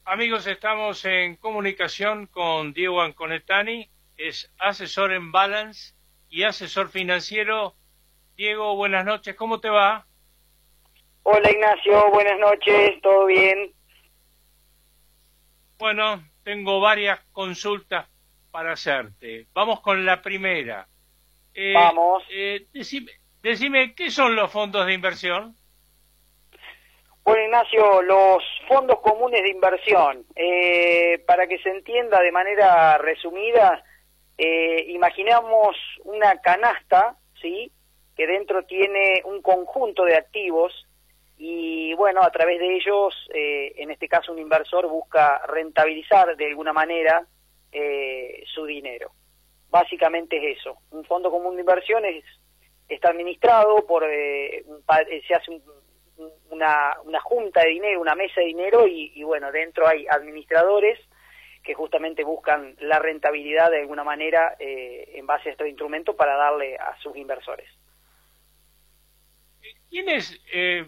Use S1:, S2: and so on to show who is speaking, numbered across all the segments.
S1: Amigos, estamos en comunicación con Diego Anconetani, es asesor en Balance y asesor financiero. Diego, buenas noches, ¿cómo te va?
S2: Hola Ignacio, buenas noches, ¿todo bien?
S1: Bueno, tengo varias consultas para hacerte. Vamos con la primera.
S2: Vamos.
S1: Decime, ¿qué son los fondos de inversión?
S2: Bueno Ignacio, los fondos comunes de inversión, para que se entienda de manera resumida, imaginamos una canasta, ¿sí?, que dentro tiene un conjunto de activos y bueno, a través de ellos, en este caso un inversor busca rentabilizar de alguna manera su dinero. Básicamente es eso. Un fondo común de inversión está administrado por, se hace una junta de dinero, una mesa de dinero y bueno, dentro hay administradores que justamente buscan la rentabilidad de alguna manera en base a estos instrumentos para darle a sus inversores.
S1: ¿Quiénes,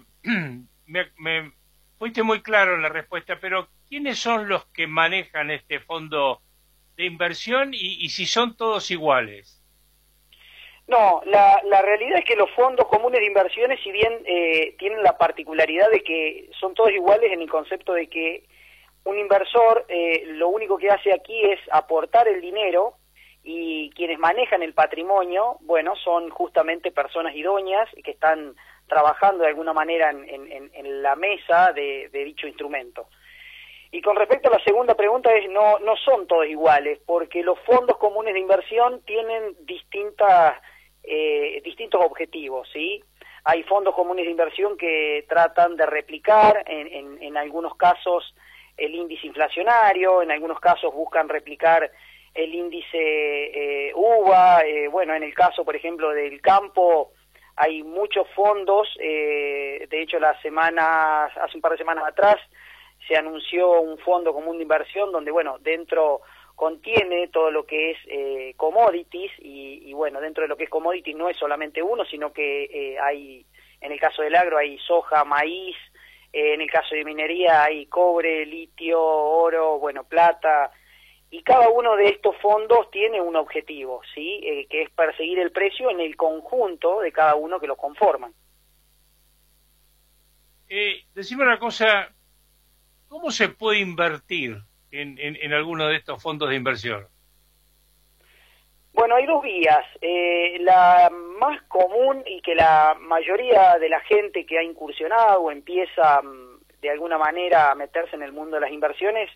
S1: me fuiste muy claro en la respuesta, pero quiénes son los que manejan este fondo de inversión y si son todos iguales?
S2: No, la realidad es que los fondos comunes de inversiones, si bien tienen la particularidad de que son todos iguales en el concepto de que un inversor lo único que hace aquí es aportar el dinero y quienes manejan el patrimonio, bueno, son justamente personas idóneas que están trabajando de alguna manera en la mesa de dicho instrumento. Y con respecto a la segunda pregunta, no son todos iguales, porque los fondos comunes de inversión tienen distintos objetivos, ¿sí? Hay fondos comunes de inversión que tratan de replicar, en algunos casos, el índice inflacionario, en algunos casos buscan replicar el índice UVA, bueno, en el caso, por ejemplo, del campo, hay muchos fondos, de hecho, hace un par de semanas atrás, se anunció un fondo común de inversión donde, bueno, dentro contiene todo lo que es commodities y bueno, dentro de lo que es commodities no es solamente uno, sino que hay, en el caso del agro hay soja, maíz, en el caso de minería hay cobre, litio, oro, bueno, plata, y cada uno de estos fondos tiene un objetivo, ¿sí?, que es perseguir el precio en el conjunto de cada uno que los conforman.
S1: Decime una cosa, ¿cómo se puede invertir en alguno de estos fondos de inversión?
S2: Bueno, hay dos vías. La más común y que la mayoría de la gente que ha incursionado o empieza de alguna manera a meterse en el mundo de las inversiones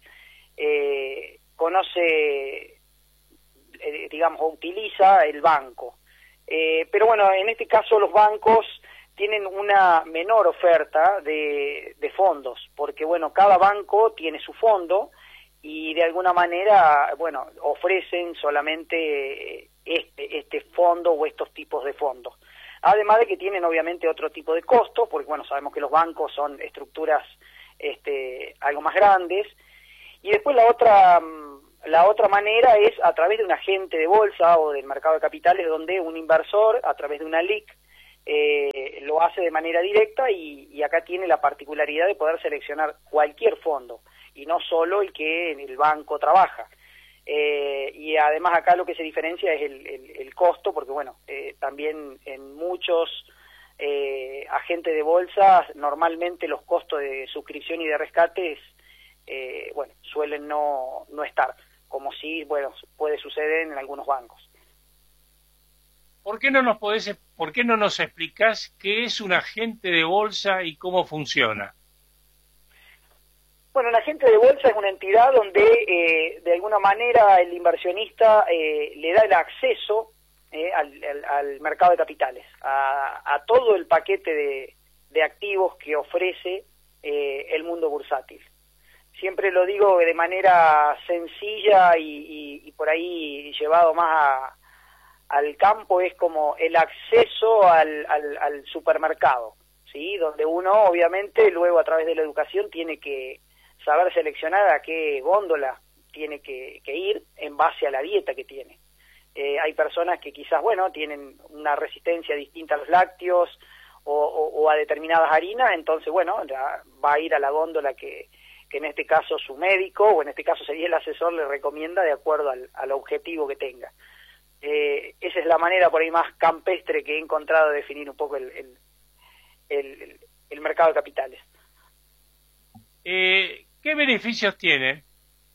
S2: conoce, digamos, o utiliza el banco. Pero bueno, en este caso los bancos tienen una menor oferta de fondos, porque bueno, cada banco tiene su fondo y de alguna manera, bueno, ofrecen solamente este fondo o estos tipos de fondos. Además de que tienen obviamente otro tipo de costos, porque bueno, sabemos que los bancos son estructuras algo más grandes. Y después la otra manera es a través de un agente de bolsa o del mercado de capitales, donde un inversor, a través de una LIC, lo hace de manera directa y acá tiene la particularidad de poder seleccionar cualquier fondo y no solo el que en el banco trabaja. Y además acá lo que se diferencia es el costo, porque bueno, también en muchos agentes de bolsa normalmente los costos de suscripción y de rescate bueno, suelen no estar, como si, bueno, puede suceder en algunos bancos.
S1: ¿Por qué no nos explicás qué es un agente de bolsa y cómo funciona?
S2: Bueno, un agente de bolsa es una entidad donde de alguna manera el inversionista le da el acceso al mercado de capitales, a todo el paquete de activos que ofrece el mundo bursátil. Siempre lo digo de manera sencilla y por ahí llevado más al campo, es como el acceso al supermercado, ¿sí?, donde uno obviamente luego a través de la educación tiene que saber seleccionar a qué góndola tiene que ir en base a la dieta que tiene. Hay personas que quizás, bueno, tienen una resistencia distinta a los lácteos o a determinadas harinas, entonces, bueno, ya va a ir a la góndola que que en este caso su médico, o en este caso sería el asesor, le recomienda de acuerdo al objetivo que tenga. Esa es la manera por ahí más campestre que he encontrado de definir un poco el mercado de capitales.
S1: ¿Qué beneficios tiene?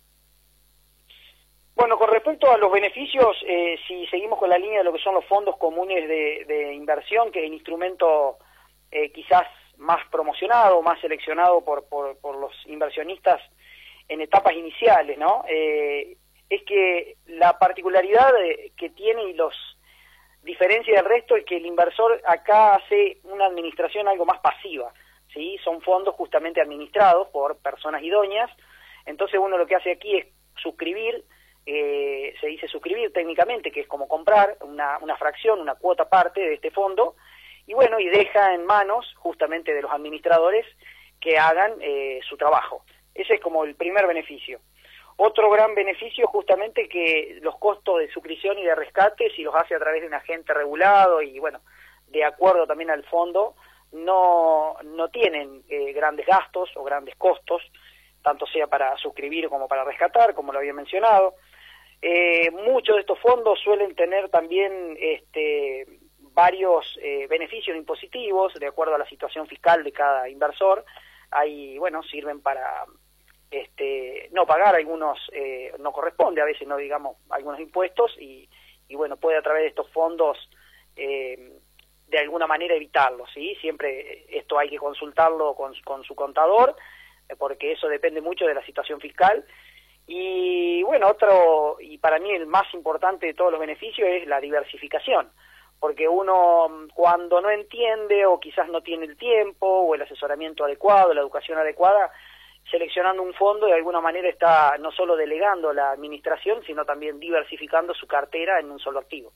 S2: Bueno, con respecto a los beneficios, si seguimos con la línea de lo que son los fondos comunes de inversión, que es el instrumento quizás más promocionado, más seleccionado por los inversionistas en etapas iniciales, ¿no? Es que la particularidad que tiene y los diferencia del resto es que el inversor acá hace una administración algo más pasiva, ¿sí? Son fondos justamente administrados por personas idóneas, entonces uno lo que hace aquí es suscribir, se dice suscribir técnicamente, que es como comprar una fracción, una cuota parte de este fondo, y bueno, y deja en manos justamente de los administradores que hagan su trabajo. Ese es como el primer beneficio. Otro gran beneficio es justamente que los costos de suscripción y de rescate, si los hace a través de un agente regulado y bueno, de acuerdo también al fondo, no tienen grandes gastos o grandes costos, tanto sea para suscribir como para rescatar, como lo había mencionado. Muchos de estos fondos suelen tener también varios beneficios impositivos, de acuerdo a la situación fiscal de cada inversor. Ahí, bueno, sirven para no pagar algunos, no corresponde a veces, no digamos, algunos impuestos y bueno, puede a través de estos fondos de alguna manera evitarlos, ¿sí? Siempre esto hay que consultarlo con su contador, porque eso depende mucho de la situación fiscal. Y bueno, otro, y para mí el más importante de todos los beneficios es la diversificación, porque uno cuando no entiende o quizás no tiene el tiempo o el asesoramiento adecuado, la educación adecuada, seleccionando un fondo de alguna manera está no solo delegando la administración, sino también diversificando su cartera en un solo activo.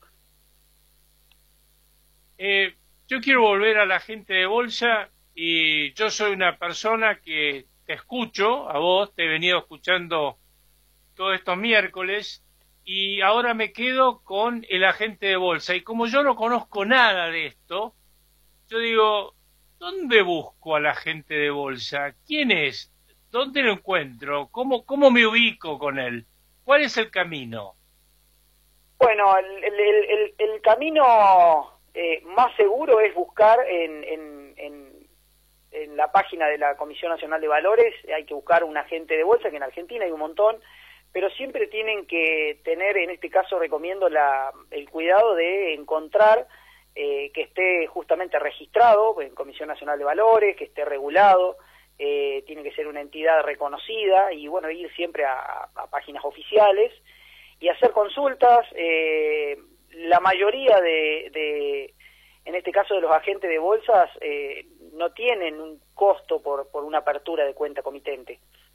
S1: Yo quiero volver a la gente de bolsa y yo soy una persona que te escucho, a vos, te he venido escuchando todos estos miércoles y ahora me quedo con el agente de bolsa y como yo no conozco nada de esto, yo digo, ¿dónde busco al agente de bolsa? ¿Quién es? ¿Dónde lo encuentro? ¿Cómo me ubico con él? ¿Cuál es el camino?
S2: Bueno, el camino más seguro es buscar en la página de la Comisión Nacional de Valores, hay que buscar un agente de bolsa, que en Argentina hay un montón, pero siempre tienen que tener, en este caso recomiendo el cuidado de encontrar que esté justamente registrado en Comisión Nacional de Valores, que esté regulado, tiene que ser una entidad reconocida y bueno, ir siempre a páginas oficiales y hacer consultas. La mayoría en este caso de los agentes de bolsas, no tienen un costo por una apertura de cuenta comitente.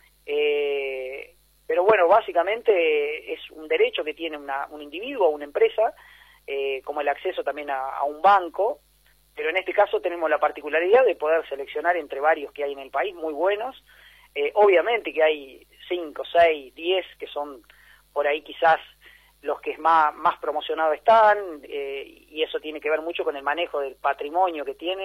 S2: Pero bueno, básicamente es un derecho que tiene un individuo o una empresa, como el acceso también a un banco, pero en este caso tenemos la particularidad de poder seleccionar entre varios que hay en el país, muy buenos. Obviamente que hay 5, 6, 10 que son por ahí quizás los que más promocionados están, y eso tiene que ver mucho con el manejo del patrimonio que tiene